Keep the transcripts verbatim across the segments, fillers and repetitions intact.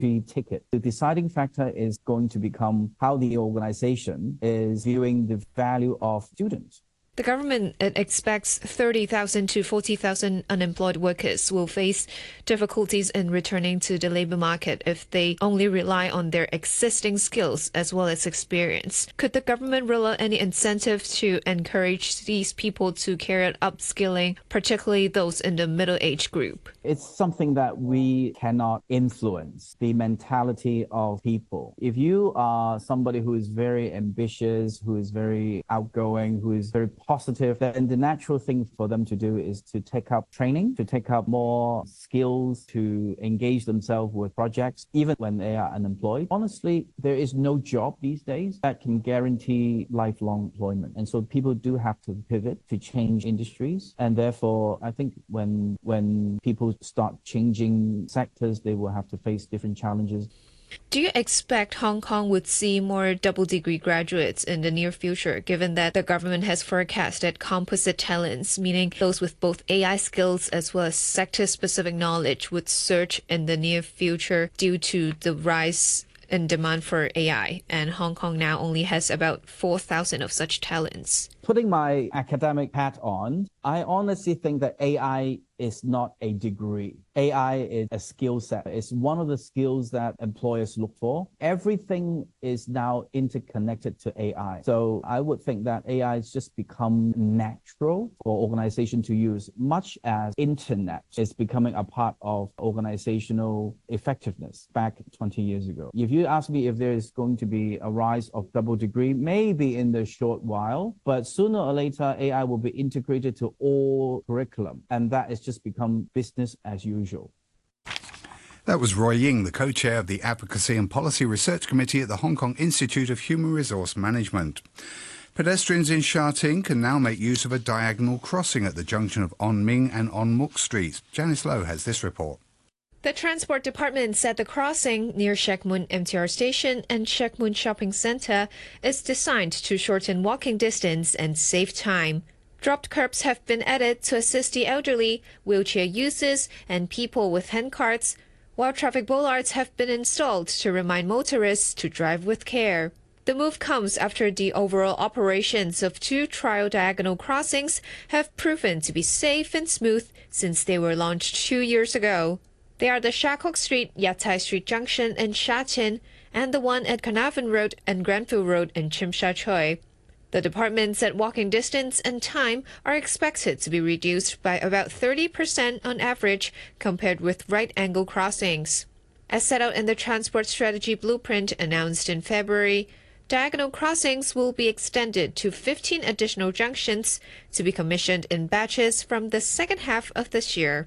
entry ticket. The deciding factor is going to become how the organization is viewing the value of students. The government expects thirty thousand to forty thousand unemployed workers will face difficulties in returning to the labor market if they only rely on their existing skills as well as experience. Could the government roll out any incentive to encourage these people to carry out upskilling, particularly those in the middle age group? It's something that we cannot influence, the mentality of people. If you are somebody who is very ambitious, who is very outgoing, who is very positive, then the natural thing for them to do is to take up training, to take up more skills, to engage themselves with projects, even when they are unemployed. Honestly, there is no job these days that can guarantee lifelong employment. And so people do have to pivot to change industries. And therefore, I think when when people start changing sectors, they will have to face different challenges. Do you expect Hong Kong would see more double degree graduates in the near future, given that the government has forecasted composite talents, meaning those with both A I skills as well as sector-specific knowledge, would surge in the near future due to the rise in demand for A I, and Hong Kong now only has about four thousand of such talents? Putting my academic hat on, I honestly think that A I is not a degree. A I is a skill set. It's one of the skills that employers look for. Everything is now interconnected to A I. So I would think that A I has just become natural for organization to use, much as internet is becoming a part of organizational effectiveness back twenty years ago. If you ask me if there is going to be a rise of double degree, maybe in the short while, but sooner or later, A I will be integrated to all curriculum, and that has just become business as usual. That was Roy Ying, the co-chair of the Advocacy and Policy Research Committee at the Hong Kong Institute of Human Resource Management. Pedestrians in Sha Tin can now make use of a diagonal crossing at the junction of On Ming and On Muk Streets. Janice Lowe has this report. The Transport Department said the crossing near Shek Mun M T R Station and Shek Mun Shopping Centre is designed to shorten walking distance and save time. Dropped curbs have been added to assist the elderly, wheelchair users, and people with handcarts, while traffic bollards have been installed to remind motorists to drive with care. The move comes after the overall operations of two trial diagonal crossings have proven to be safe and smooth since they were launched two years ago. They are the Sha Kok Street, Yatai Street Junction in Sha Tin, and the one at Carnarvon Road and Grenfell Road in Tsim Sha Tsui. The department said walking distance and time are expected to be reduced by about thirty percent on average compared with right-angle crossings. As set out in the Transport Strategy Blueprint announced in February, diagonal crossings will be extended to fifteen additional junctions to be commissioned in batches from the second half of this year.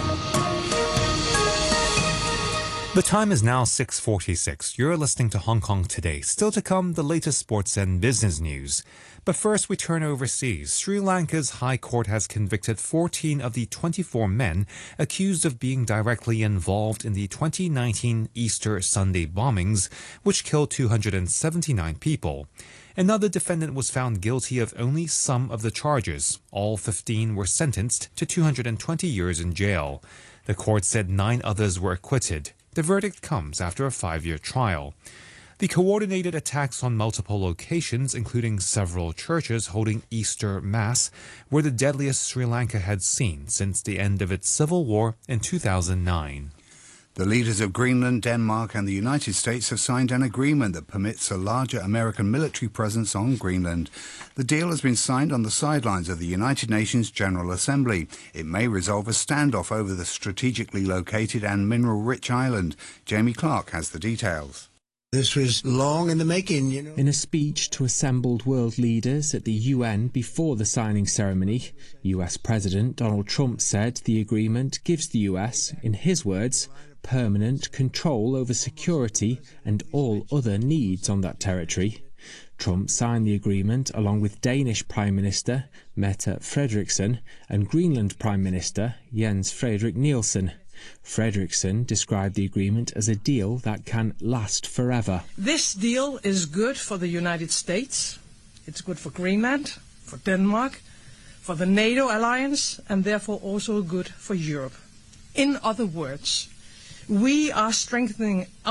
The time is now six forty-six. You're listening to Hong Kong Today. Still to come, the latest sports and business news. But first, we turn overseas. Sri Lanka's High Court has convicted fourteen of the twenty-four men accused of being directly involved in the twenty nineteen Easter Sunday bombings, which killed two hundred seventy-nine people. Another defendant was found guilty of only some of the charges. All fifteen were sentenced to two hundred twenty years in jail. The court said nine others were acquitted. The verdict comes after a five-year trial. The coordinated attacks on multiple locations, including several churches holding Easter Mass, were the deadliest Sri Lanka had seen since the end of its civil war in two thousand nine. The leaders of Greenland, Denmark and the United States have signed an agreement that permits a larger American military presence on Greenland. The deal has been signed on the sidelines of the United Nations General Assembly. It may resolve a standoff over the strategically located and mineral-rich island. Jamie Clark has the details. This was long in the making, you know. In a speech to assembled world leaders at the U N before the signing ceremony, U S President Donald Trump said the agreement gives the U S, in his words, permanent control over security and all other needs on that territory. Trump signed the agreement along with Danish Prime Minister Mette Frederiksen and Greenland Prime Minister Jens Frederik Nielsen. Frederiksen described the agreement as a deal that can last forever. This deal is good for the United States, it's good for Greenland, for Denmark, for the NATO alliance, and therefore also good for Europe. In other words, We are strengthening our